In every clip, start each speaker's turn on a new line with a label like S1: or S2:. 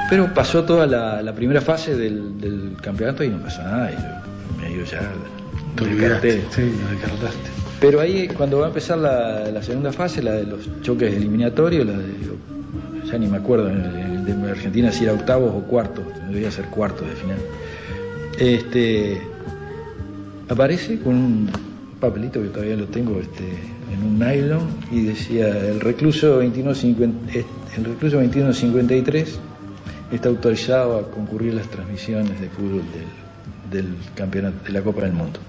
S1: Pero pasó toda la primera fase del campeonato y no pasó nada. Y yo medio ya descarté.
S2: Sí, lo descartaste.
S1: Pero ahí, cuando va a empezar la segunda fase, la de los choques eliminatorios, ya ni me acuerdo, el de Argentina si era octavos o cuartos, debía ser cuartos de final. Aparece con un papelito que todavía lo tengo en un nylon y decía: el recluso 2153 está autorizado a concurrir a las transmisiones de fútbol del campeonato de la Copa del Mundo.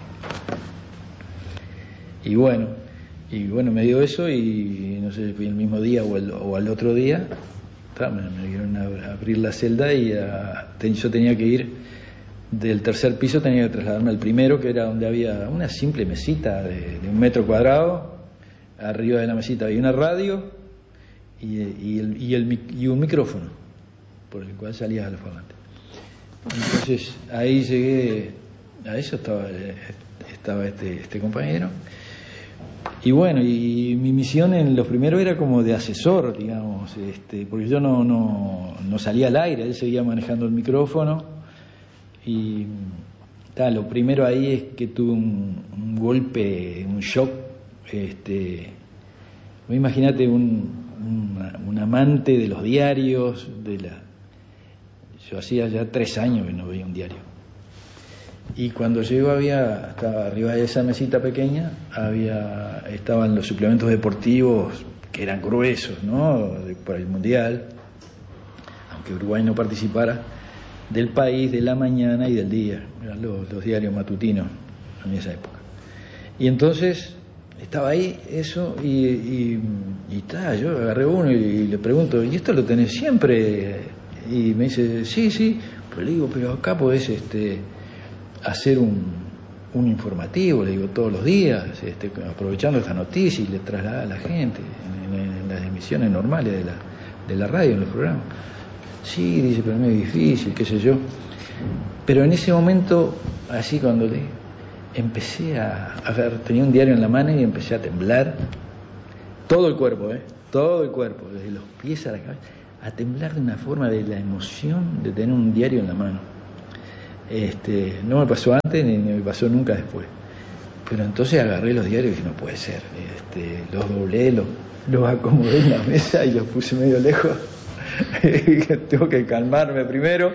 S1: Y bueno me dio eso y no sé si fue el mismo día o al otro día, me dieron a abrir la celda y yo tenía que ir del tercer piso, tenía que trasladarme al primero, que era donde había una simple mesita de 1 metro cuadrado. Arriba de la mesita había una radio y un micrófono por el cual salías a los parlantes. Entonces ahí llegué a eso, estaba este compañero. Y bueno, y mi misión en los primeros era como de asesor, digamos, porque yo no salía al aire, él seguía manejando el micrófono. Y lo primero ahí es que tuve un golpe, un shock. Imagínate un amante de los diarios, yo hacía ya 3 años que no veía un diario. Y cuando llego estaba arriba de esa mesita pequeña, estaban los suplementos deportivos que eran gruesos, ¿no? Para el Mundial, aunque Uruguay no participara, del País, de La Mañana y del Día, eran los diarios matutinos en esa época. Y entonces estaba ahí eso y yo agarré uno y le pregunto: ¿y esto lo tenés siempre? Y me dice: sí. Pues le digo: pero acá podés hacer un informativo, le digo, todos los días, aprovechando esta noticia, y le trasladar a la gente en las emisiones normales de la radio, en los programas. Sí, dice, pero es difícil, qué sé yo. Pero en ese momento, así cuando empecé tenía un diario en la mano y empecé a temblar, todo el cuerpo, desde los pies a la cabeza, a temblar de una forma, de la emoción de tener un diario en la mano. No me pasó antes ni me pasó nunca después. Pero entonces agarré los diarios y dije: no puede ser. Los doblé, los acomodé en la mesa y los puse medio lejos. Tengo que calmarme primero.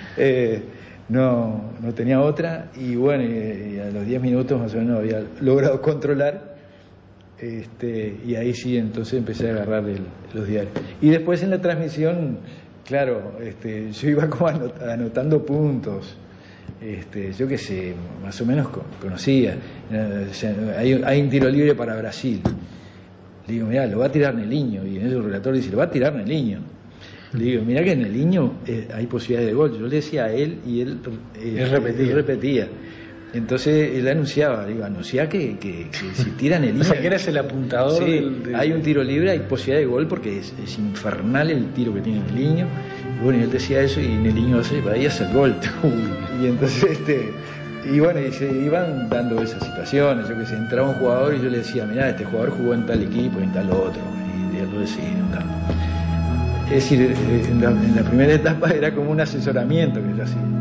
S1: No tenía otra. Y bueno, y a los 10 minutos más o menos había logrado controlar. Y ahí sí, entonces empecé a agarrar los diarios. Y después en la transmisión, claro, yo iba como anotando puntos. Yo qué sé, más o menos conocía. Hay un tiro libre para Brasil. Le digo: mirá, lo va a tirar Neliño. Y en eso el relator dice: lo va a tirar Neliño. Le digo: mirá que en Neliño hay posibilidades de gol. Yo le decía a él y él repetía. Entonces él anunciaba, anunciá que si tiran el Neliño.
S2: O sea, que eres el apuntador.
S1: Sí, hay un tiro libre, hay posibilidad de gol porque es infernal el tiro que tiene Neliño. Y bueno, y él decía eso y Neliño ahí hace el gol. Y entonces y se iban dando esas situaciones. Yo que sé, entraba un jugador y yo le decía: mirá, este jugador jugó en tal equipo y en tal otro. Y él lo decía, tal. Es decir, en la primera etapa era como un asesoramiento que yo hacía.